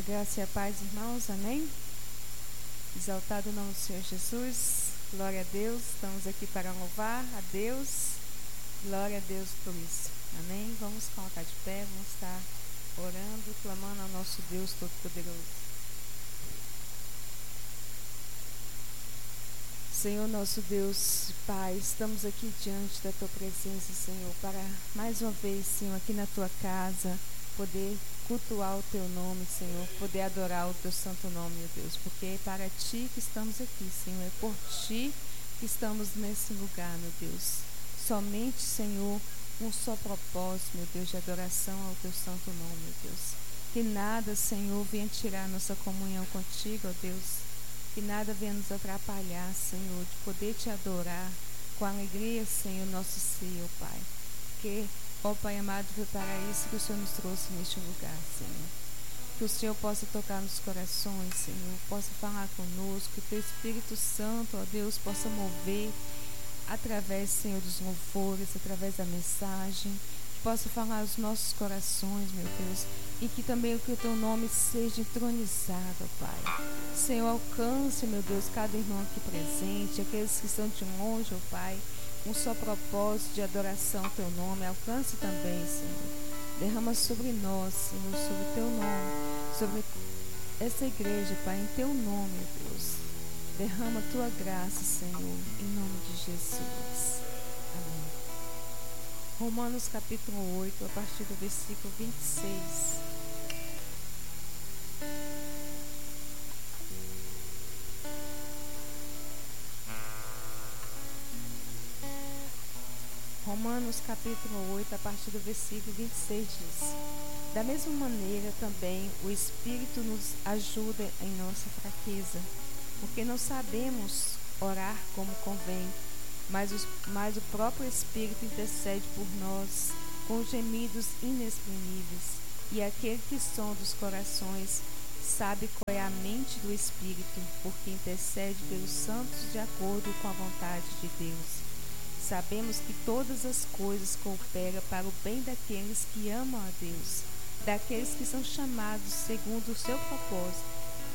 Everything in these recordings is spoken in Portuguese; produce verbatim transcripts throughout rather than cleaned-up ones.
graça e a paz, irmãos, amém? Exaltado o nome do Senhor Jesus, glória a Deus, estamos aqui para louvar a Deus, glória a Deus por isso, amém? Vamos colocar de pé, vamos estar orando, clamando ao nosso Deus Todo-Poderoso. Senhor, nosso Deus, Pai, estamos aqui diante da Tua presença, Senhor, para mais uma vez, Senhor, aqui na Tua casa, poder cultuar o Teu nome, Senhor, poder adorar o Teu santo nome, meu Deus, porque é para Ti que estamos aqui, Senhor, é por Ti que estamos nesse lugar, meu Deus. Somente, Senhor, um só propósito, meu Deus, de adoração ao Teu santo nome, meu Deus. Que nada, Senhor, venha tirar nossa comunhão contigo, ó Deus. Que nada venha nos atrapalhar, Senhor, de poder Te adorar com alegria, Senhor, nosso ser, ó Pai. Que, ó Pai amado, foi para isso que o Senhor nos trouxe neste lugar, Senhor. Que o Senhor possa tocar nos corações, Senhor, possa falar conosco, que o Teu Espírito Santo, ó Deus, possa mover através, Senhor, dos louvores, através da mensagem, que possa falar aos nossos corações, meu Deus, e que também que o Teu nome seja entronizado, ó Pai. Senhor, alcance, meu Deus, cada irmão aqui presente, aqueles que estão de longe, ó Pai, um só propósito de adoração ao Teu nome, alcance também, Senhor. Derrama sobre nós, Senhor, sobre o Teu nome, sobre essa igreja, Pai, em Teu nome, meu Deus. Derrama a Tua graça, Senhor, em nome de Jesus. Amém. Romanos capítulo oito, a partir do versículo vinte e seis. Romanos capítulo oito, a partir do versículo vinte e seis diz: Da mesma maneira também o Espírito nos ajuda em nossa fraqueza, porque não sabemos orar como convém, mas, os, mas o próprio Espírito intercede por nós com gemidos inexprimíveis, e aquele que sonda os corações sabe qual é a mente do Espírito, porque intercede pelos santos de acordo com a vontade de Deus. Sabemos que todas as coisas cooperam para o bem daqueles que amam a Deus, daqueles que são chamados segundo o seu propósito.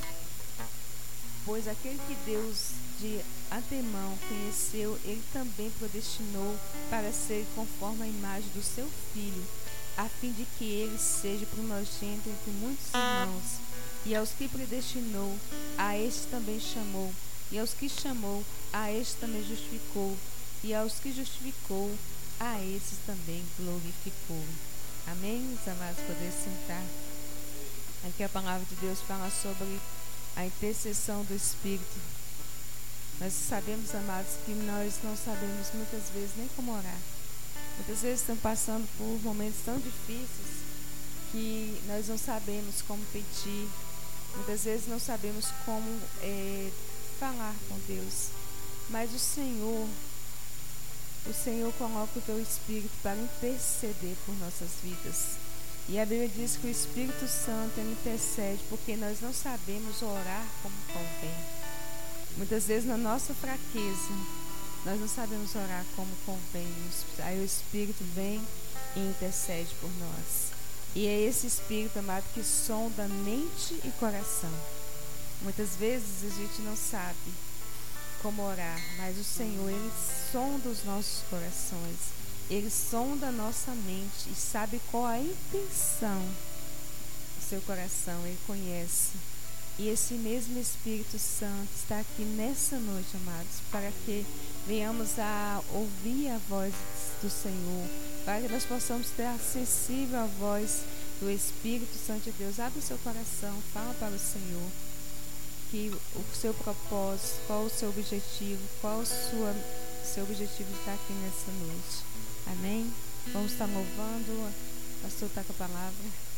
Pois aquele que Deus de antemão conheceu, Ele também predestinou para ser conforme a imagem do seu Filho, a fim de que Ele seja primogênito entre muitos irmãos. E aos que predestinou, a este também chamou, e aos que chamou, a este também justificou, e aos que justificou, a esses também glorificou. Amém, meus amados, poder sentar. Aqui a palavra de Deus fala sobre a intercessão do Espírito. Nós sabemos, amados, que nós não sabemos muitas vezes nem como orar. Muitas vezes estamos passando por momentos tão difíceis que nós não sabemos como pedir. Muitas vezes não sabemos como é, falar com Deus. Mas o Senhor... O Senhor coloca o Teu Espírito para interceder por nossas vidas. E a Bíblia diz que o Espírito Santo ele intercede porque nós não sabemos orar como convém. Muitas vezes na nossa fraqueza, nós não sabemos orar como convém. Aí o Espírito vem e intercede por nós. E é esse Espírito, amado, que sonda mente e coração. Muitas vezes a gente não sabe como orar, mas o Senhor, Ele sonda os nossos corações, Ele sonda a nossa mente e sabe qual a intenção do seu coração, Ele conhece. E esse mesmo Espírito Santo está aqui nessa noite, amados, para que venhamos a ouvir a voz do Senhor, para que nós possamos estar sensível à voz do Espírito Santo de Deus. Abre o seu coração, fala para o Senhor que o seu propósito, qual o seu objetivo, qual o sua, seu objetivo de estar aqui nessa noite. Amém? Vamos estar louvando. O pastor está com a palavra.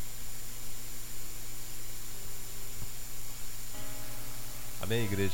Amém, igreja?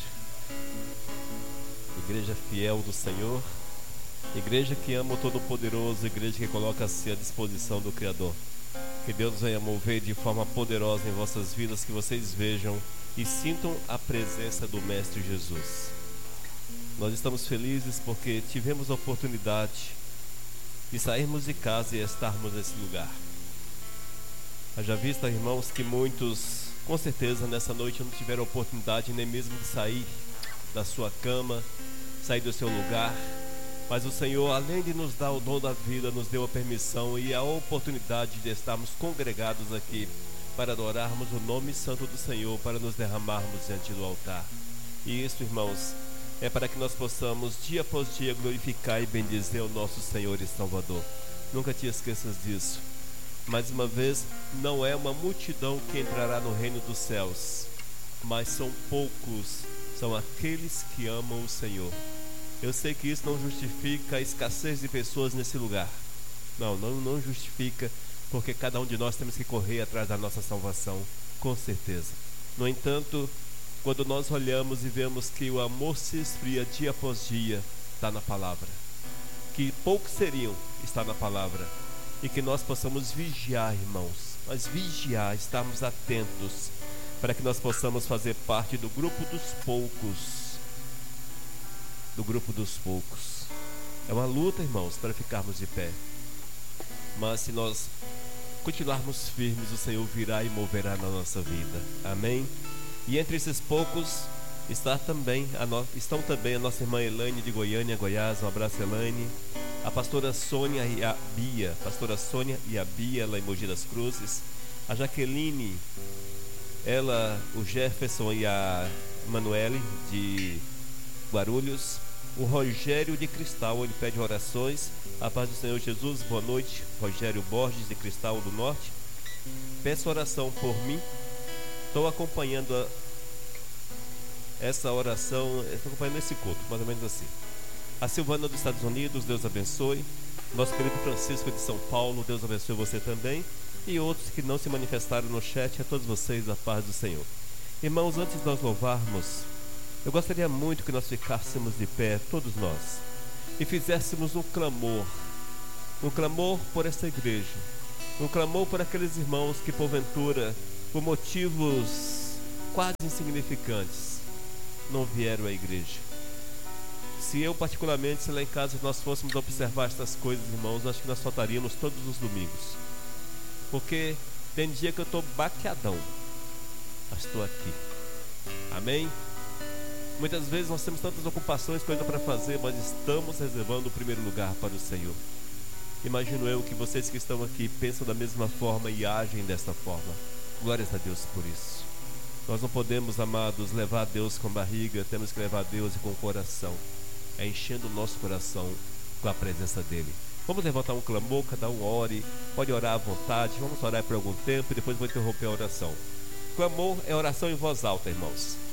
Igreja fiel do Senhor, igreja que ama o Todo-Poderoso, igreja que coloca-se à disposição do Criador. Que Deus venha mover de forma poderosa em vossas vidas, que vocês vejam e sintam a presença do Mestre Jesus. Nós estamos felizes porque tivemos a oportunidade de sairmos de casa e estarmos nesse lugar. Haja vista, irmãos, que muitos com certeza nessa noite não tiveram oportunidade nem mesmo de sair da sua cama, sair do seu lugar, mas o Senhor, além de nos dar o dom da vida, nos deu a permissão e a oportunidade de estarmos congregados aqui para adorarmos o nome santo do Senhor, para nos derramarmos diante do altar. E isso, irmãos, é para que nós possamos dia após dia glorificar e bendizer o nosso Senhor e Salvador. Nunca te esqueças disso. Mais uma vez, não é uma multidão que entrará no reino dos céus, mas são poucos, são aqueles que amam o Senhor. Eu sei que isso não justifica a escassez de pessoas nesse lugar. Não, não, não justifica, porque cada um de nós temos que correr atrás da nossa salvação, com certeza. No entanto, quando nós olhamos e vemos que o amor se esfria dia após dia, está na palavra. Que poucos seriam, está na palavra. E que nós possamos vigiar, irmãos, mas vigiar, estarmos atentos, para que nós possamos fazer parte do grupo dos poucos. Do grupo dos poucos. É uma luta, irmãos, para ficarmos de pé. Mas se nós continuarmos firmes, o Senhor virá e moverá na nossa vida. Amém? E entre esses poucos está também a no... estão também a nossa irmã Elaine de Goiânia, Goiás. Um abraço, Elaine. A pastora Sônia e a Bia, pastora Sônia e a Bia, lá em Mogi das Cruzes. A Jaqueline, ela, o Jefferson e a Emanuele de Guarulhos. O Rogério de Cristal, ele pede orações. A paz do Senhor Jesus, boa noite. Rogério Borges de Cristal do Norte. Peço oração por mim. Estou acompanhando a, essa oração, estou acompanhando esse culto, mais ou menos assim. A Silvana dos Estados Unidos, Deus abençoe. Nosso querido Francisco de São Paulo, Deus abençoe você também. E outros que não se manifestaram no chat, a todos vocês, a paz do Senhor. Irmãos, antes de nós louvarmos, eu gostaria muito que nós ficássemos de pé, todos nós, e fizéssemos um clamor, um clamor por essa igreja, um clamor por aqueles irmãos que porventura, por motivos quase insignificantes, não vieram à igreja. Se eu particularmente, se lá em casa nós fôssemos observar estas coisas, irmãos, acho que nós faltaríamos todos os domingos, porque tem dia que eu estou baqueadão, mas estou aqui. Amém? Muitas vezes nós temos tantas ocupações, coisa para fazer, mas estamos reservando o primeiro lugar para o Senhor. Imagino eu que vocês que estão aqui pensam da mesma forma e agem desta forma. Glórias a Deus por isso. Nós não podemos, amados, levar a Deus com barriga, temos que levar a Deus com o coração. É enchendo o nosso coração com a presença dEle. Vamos levantar um clamor, cada um ore, pode orar à vontade, vamos orar por algum tempo e depois vou interromper a oração. Clamor é oração em voz alta, irmãos.